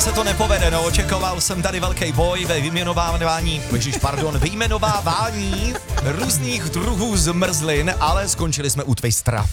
Se to nepovede, no, očekával jsem tady velký boj ve vyjmenovávání různých druhů zmrzlin, ale skončili jsme u Twistera.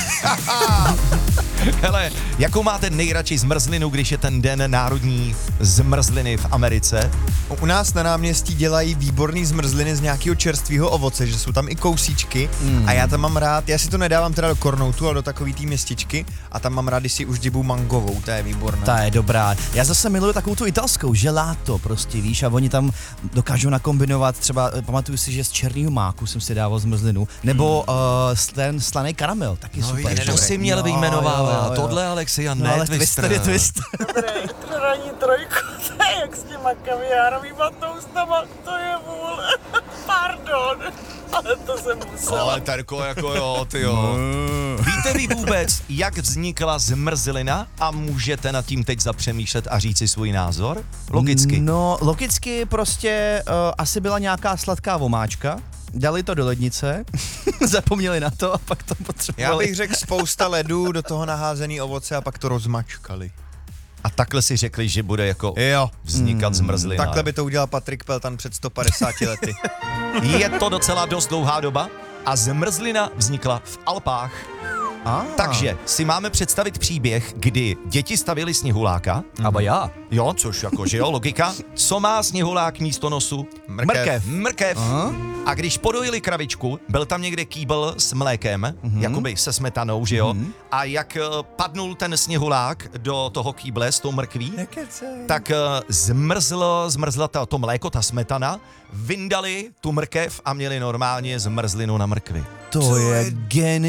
Hele, jakou máte nejradši zmrzlinu, když je ten den národní zmrzliny v Americe? U nás na náměstí dělají výborný zmrzliny z nějakého čerstvého ovoce, že jsou tam i kousíčky a já tam mám rád, já si to nedávám teda do kornoutu, ale do takový té městičky a tam mám rád, když si už děbu mangovou, to je výborné. Ta je dobrá. Já zase miluju takovou tu italskou, gelato prostě, víš, a oni tam dokážou nakombinovat, třeba pamatuju si, že z černého máku jsem si dával zmrzlinu, nebo ten slaný karamel, taky super. To si měl vyjmenovávat, tohle Alexia, ne, ale Twister je twist. Ranní trojku, to je jak s těma kaviárovýma toustama, to je vůle. Pardon, ale to jsem musela. Ale Terko, jako jo, ty jo. Víte vy vůbec, jak vznikla zmrzlina a můžete nad tím teď zapřemýšlet a říct si svůj názor? Logicky. No, logicky prostě asi byla nějaká sladká vomáčka, dali to do lednice, zapomněli na to a pak to potřebovali. Já bych řekl spousta ledů, do toho naházený ovoce a pak to rozmačkali. A takhle si řekli, že bude jako Jo. vznikat zmrzlina. Takhle by to udělal Patrik Peltan před 150 lety. Je to docela dost dlouhá doba a zmrzlina vznikla v Alpách. Takže si máme představit příběh, kdy děti stavili sněhuláka. Aba já. Jo, což jako, že jo, logika. Co má sněhulák místo nosu? Mrkev. A když podojili kravičku, byl tam někde kýbl s mlékem, jakoby se smetanou, že jo? A jak padnul ten sněhulák do toho kýble s tou mrkví, tak zmrzla to mléko, ta smetana, vyndali tu mrkev a měli normálně zmrzlinu na mrkvi. To je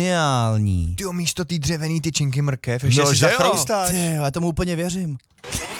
geniální. Ty místo té dřevěný tyčinky mrkev, ještě No, si že jo? zachroustáš. Ty, já tomu úplně věřím.